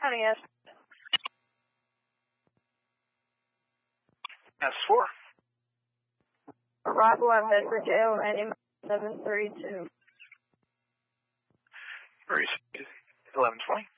County S. S4. Arrival at Medford Jail, ending 732. 1120.